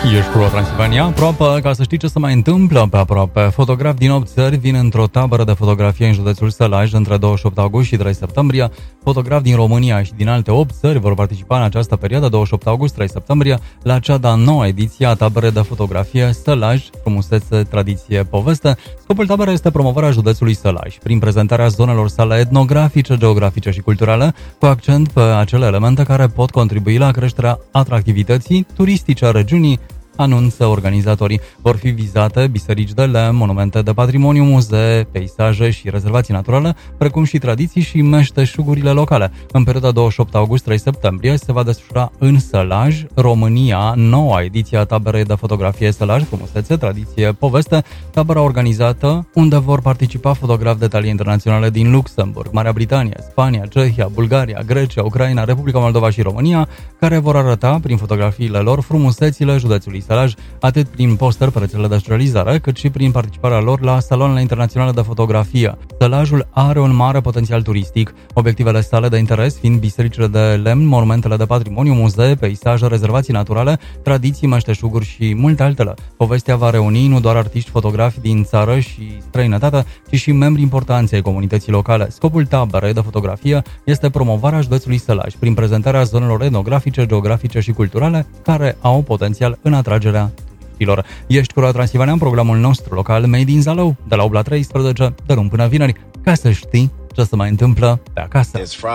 Ești Pro Transilvania, aproape, ca să știi ce se mai întâmplă pe aproape. Fotografi din 8 țări vin într-o tabără de fotografie în județul Sălaj între 28 august și 3 septembrie. Fotografi din România și din alte 8 țări vor participa în această perioadă, 28 august-3 septembrie, la cea de-a 9-a ediție a taberei de fotografie Sălaj, frumusețe, tradiție, poveste. Scopul taberei este promovarea județului Sălaj, prin prezentarea zonelor sale etnografice, geografice și culturale, cu accent pe acele elemente care pot contribui la creșterea atractivității turistice a regiunii. Anunță organizatorii. Vor fi vizate biserici de lemn, monumente de patrimoniu, muzee, peisaje și rezervații naturale, precum și tradiții și meșteșugurile locale. În perioada 28 august-3 septembrie se va desfășura în Sălaj, România, noua ediție a taberei de fotografie Sălaj, frumusețe, tradiție, poveste, tabăra organizată unde vor participa fotografi de talie internaționale din Luxemburg, Marea Britanie, Spania, Cehia, Bulgaria, Grecia, Ucraina, Republica Moldova și România, care vor arăta prin fotografiile lor frumusețile județului Sălaj, atât prin poster pe rețelele de socializare, cât și prin participarea lor la saloanele internaționale de fotografie. Sălajul are un mare potențial turistic, obiectivele sale de interes fiind bisericile de lemn, monumentele de patrimoniu, muzee, peisaje, rezervații naturale, tradiții, meșteșuguri și multe altele. Povestea va reuni nu doar artiști fotografi din țară și străinătate, ci și membri importanți ai comunității locale. Scopul taberei de fotografie este promovarea județului Sălaj, prin prezentarea zonelor etnografice, geografice și culturale care au potențial în atragerea turiștilor. Ești cu Radio Transilvania în programul nostru local Made in Zalău, de la 8 la 13, de luni până vineri, ca să știi ce se mai întâmplă pe acasă.